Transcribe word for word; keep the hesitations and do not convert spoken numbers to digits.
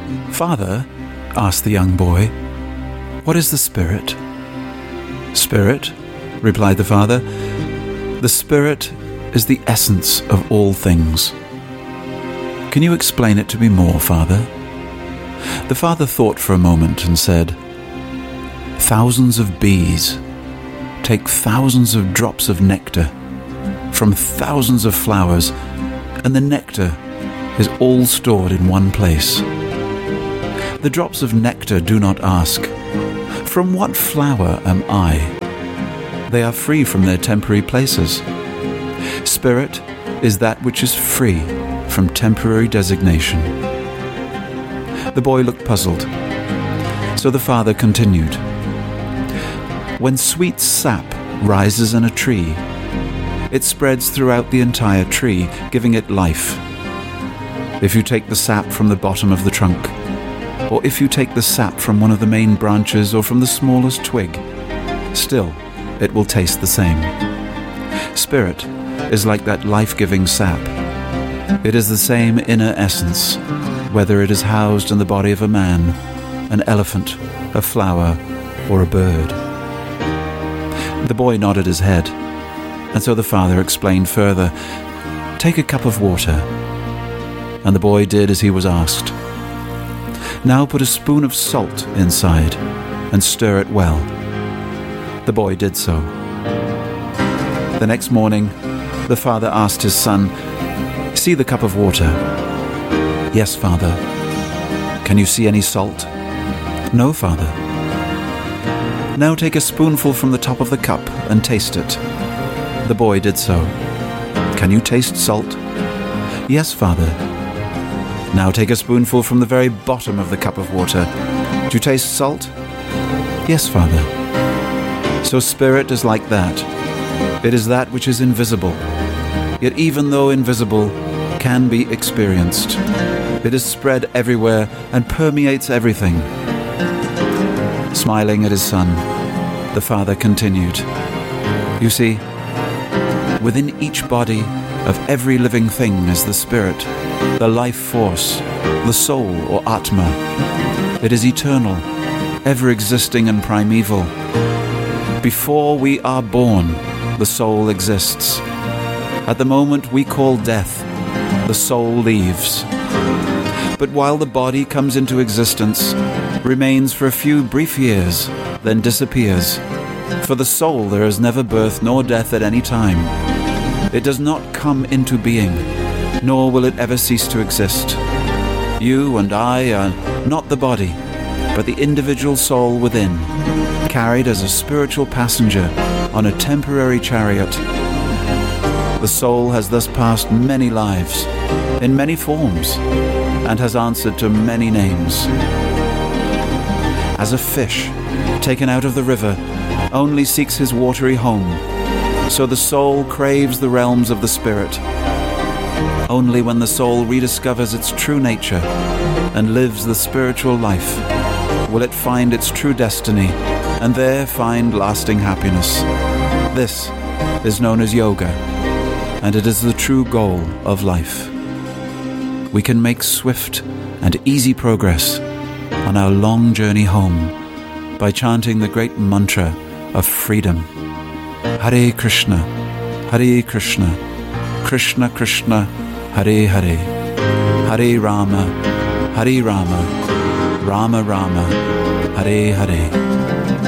"Father," asked the young boy, "what is the spirit?" "Spirit," replied the father, "the spirit is the essence of all things." "Can you explain it to me more, father?" The father thought for a moment and said, "Thousands of bees take thousands of drops of nectar from thousands of flowers, and the nectar is all stored in one place. The drops of nectar do not ask, 'From what flower am I?' They are free from their temporary places. Spirit is that which is free from temporary designation." The boy looked puzzled. So the father continued, "When sweet sap rises in a tree, it spreads throughout the entire tree, giving it life. If you take the sap from the bottom of the trunk, or if you take the sap from one of the main branches or from the smallest twig, still it will taste the same. Spirit is like that life-giving sap. It is the same inner essence, whether it is housed in the body of a man, an elephant, a flower, or a bird." The boy nodded his head, and so the father explained further, "Take a cup of water." And the boy did as he was asked. "Now put a spoon of salt inside and stir it well." The boy did so. The next morning, the father asked his son, "See the cup of water?" "Yes, father." "Can you see any salt?" "No, father." "Now take a spoonful from the top of the cup and taste it." The boy did so. "Can you taste salt?" "Yes, father." "Now take a spoonful from the very bottom of the cup of water. Do you taste salt?" "Yes, father." So spirit is like that. It is that which is invisible, yet even though invisible, can be experienced. It is spread everywhere and permeates everything. Smiling at his son, the father continued, "You see, within each body of every living thing is the spirit, the life force, the soul or Atma. It is eternal, ever-existing and primeval. Before we are born, the soul exists. At the moment we call death, the soul leaves. But while the body comes into existence, remains for a few brief years, then disappears. For the soul there is never birth nor death at any time. It does not come into being, nor will it ever cease to exist. You and I are not the body, but the individual soul within, carried as a spiritual passenger on a temporary chariot. The soul has thus passed many lives, in many forms, and has answered to many names. As a fish, taken out of the river, only seeks his watery home, so the soul craves the realms of the spirit. Only when the soul rediscovers its true nature and lives the spiritual life will it find its true destiny and there find lasting happiness. This is known as yoga, and it is the true goal of life. We can make swift and easy progress on our long journey home by chanting the great mantra of freedom. Hare Krishna, Hare Krishna, Krishna Krishna, Hare Hare, Hare Rama, Hare Rama, Rama Rama, Hare Hare.